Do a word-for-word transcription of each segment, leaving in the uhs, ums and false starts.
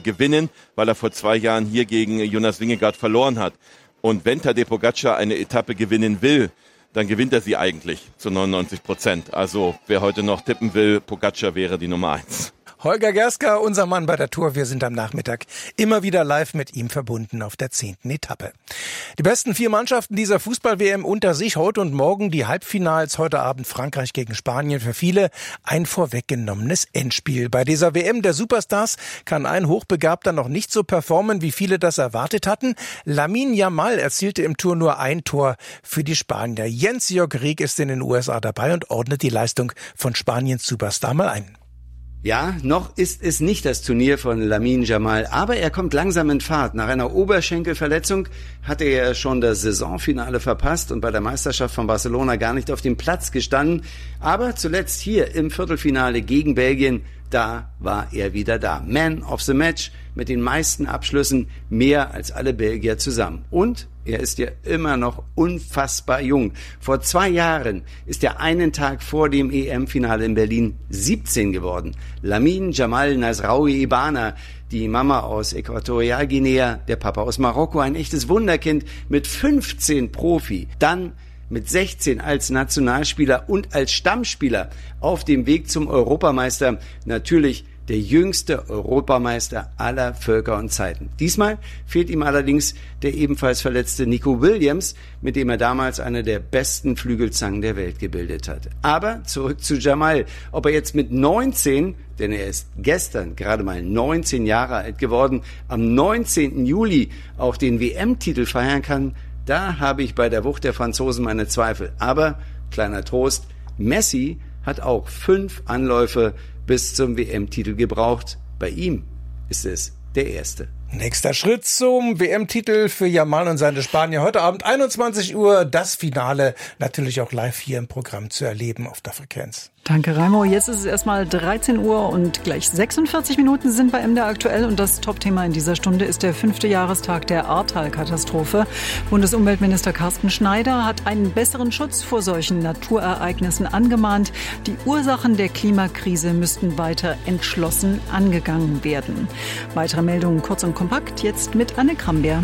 gewinnen, weil er vor zwei Jahren hier gegen Jonas Vingegaard verloren hat. Und wenn Tadej Pogačar eine Etappe gewinnen will, dann gewinnt er sie eigentlich zu neunundneunzig Prozent. Also wer heute noch tippen will, Pogačar wäre die Nummer eins. Holger Gerska, unser Mann bei der Tour. Wir sind am Nachmittag immer wieder live mit ihm verbunden auf der zehnten Etappe. Die besten vier Mannschaften dieser Fußball-W M unter sich. Heute und morgen die Halbfinals. Heute Abend Frankreich gegen Spanien. Für viele ein vorweggenommenes Endspiel. Bei dieser W M der Superstars kann ein Hochbegabter noch nicht so performen, wie viele das erwartet hatten. Lamine Yamal erzielte im Tour nur ein Tor für die Spanier. Jens-Jörg Rieck ist in den U S A dabei und ordnet die Leistung von Spaniens Superstar mal ein. Ja, noch ist es nicht das Turnier von Lamine Yamal, aber er kommt langsam in Fahrt. Nach einer Oberschenkelverletzung hatte er schon das Saisonfinale verpasst und bei der Meisterschaft von Barcelona gar nicht auf dem Platz gestanden. Aber zuletzt hier im Viertelfinale gegen Belgien, da war er wieder da. Man of the Match mit den meisten Abschlüssen, mehr als alle Belgier zusammen. Und er ist ja immer noch unfassbar jung. Vor zwei Jahren ist er einen Tag vor dem E M-Finale in Berlin siebzehn geworden. Lamine Jamal Nasraoui Ibana, die Mama aus Äquatorialguinea, der Papa aus Marokko, ein echtes Wunderkind mit fünfzehn Profi. Dann mit sechzehn als Nationalspieler und als Stammspieler auf dem Weg zum Europameister. Natürlich der jüngste Europameister aller Völker und Zeiten. Diesmal fehlt ihm allerdings der ebenfalls verletzte Nico Williams, mit dem er damals eine der besten Flügelzangen der Welt gebildet hatte. Aber zurück zu Jamal. Ob er jetzt mit neunzehn, denn er ist gestern gerade mal neunzehn Jahre alt geworden, am neunzehnten Juli auch den W M-Titel feiern kann, da habe ich bei der Wucht der Franzosen meine Zweifel. Aber, kleiner Trost, Messi hat auch fünf Anläufe bis zum W M-Titel gebraucht. Bei ihm ist es der erste. Nächster Schritt zum W M-Titel für Yamal und seine Spanier. Heute Abend einundzwanzig Uhr, das Finale natürlich auch live hier im Programm zu erleben auf der Frequenz. Danke, Raimo. Jetzt ist es erstmal dreizehn Uhr und gleich sechsundvierzig Minuten sind bei M D R aktuell. Und das Topthema in dieser Stunde ist der fünfte Jahrestag der Ahrtal-Katastrophe. Bundesumweltminister Carsten Schneider hat einen besseren Schutz vor solchen Naturereignissen angemahnt. Die Ursachen der Klimakrise müssten weiter entschlossen angegangen werden. Weitere Meldungen kurz und kompakt, jetzt mit Anne Krambeer.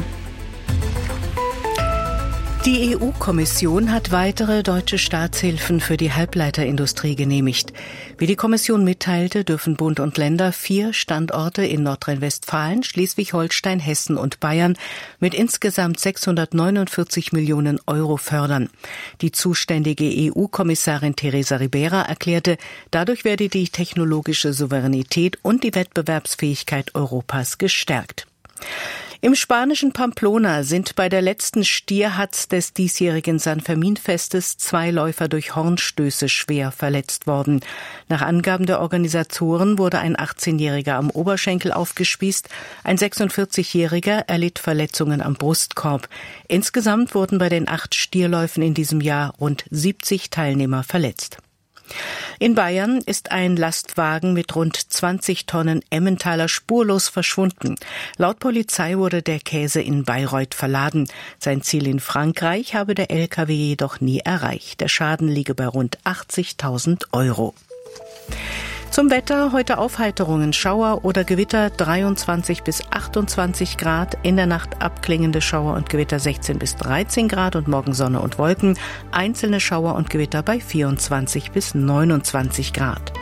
Die E U-Kommission hat weitere deutsche Staatshilfen für die Halbleiterindustrie genehmigt. Wie die Kommission mitteilte, dürfen Bund und Länder vier Standorte in Nordrhein-Westfalen, Schleswig-Holstein, Hessen und Bayern mit insgesamt sechshundertneunundvierzig Millionen Euro fördern. Die zuständige E U-Kommissarin Teresa Ribera erklärte, dadurch werde die technologische Souveränität und die Wettbewerbsfähigkeit Europas gestärkt. Im spanischen Pamplona sind bei der letzten Stierhatz des diesjährigen San Fermin-Festes zwei Läufer durch Hornstöße schwer verletzt worden. Nach Angaben der Organisatoren wurde ein achtzehnjähriger am Oberschenkel aufgespießt, ein sechsundvierzigjähriger erlitt Verletzungen am Brustkorb. Insgesamt wurden bei den acht Stierläufen in diesem Jahr rund siebzig Teilnehmer verletzt. In Bayern ist ein Lastwagen mit rund zwanzig Tonnen Emmentaler spurlos verschwunden. Laut Polizei wurde der Käse in Bayreuth verladen. Sein Ziel in Frankreich habe der L K W jedoch nie erreicht. Der Schaden liege bei rund achtzigtausend Euro. Zum Wetter, heute Aufheiterungen, Schauer oder Gewitter dreiundzwanzig bis achtundzwanzig Grad, in der Nacht abklingende Schauer und Gewitter sechzehn bis dreizehn Grad und morgen Sonne und Wolken, einzelne Schauer und Gewitter bei vierundzwanzig bis neunundzwanzig Grad.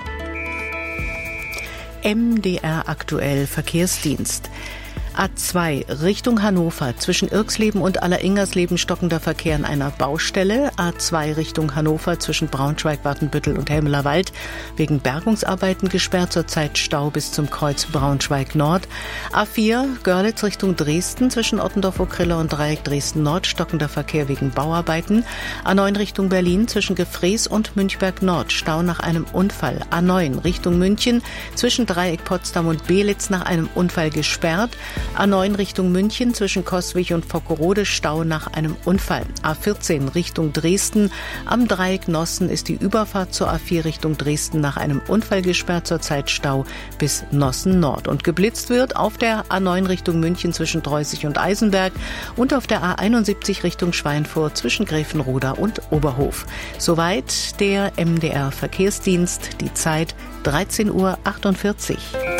M D R aktuell Verkehrsdienst. A zwei Richtung Hannover, zwischen Irxleben und Alleringersleben stockender Verkehr an einer Baustelle. A zwei Richtung Hannover, zwischen Braunschweig, Watenbüttel und Helmeler-Wald, wegen Bergungsarbeiten gesperrt, zurzeit Stau bis zum Kreuz Braunschweig Nord. A vier Görlitz Richtung Dresden, zwischen Ottendorf-Okrilla und Dreieck Dresden Nord, stockender Verkehr wegen Bauarbeiten. A neun Richtung Berlin, zwischen Gefrees und Münchberg Nord, Stau nach einem Unfall. A neun Richtung München, zwischen Dreieck Potsdam und Belitz nach einem Unfall gesperrt. A neun Richtung München, zwischen Coswig und Vockerode, Stau nach einem Unfall. A vierzehn Richtung Dresden, am Dreieck Nossen ist die Überfahrt zur A vier Richtung Dresden nach einem Unfall gesperrt, zurzeit Stau bis Nossen Nord. Und geblitzt wird auf der A neun Richtung München zwischen Dreußig und Eisenberg und auf der A einundsiebzig Richtung Schweinfurt zwischen Gräfenroda und Oberhof. Soweit der M D R Verkehrsdienst, die Zeit dreizehn Uhr achtundvierzig.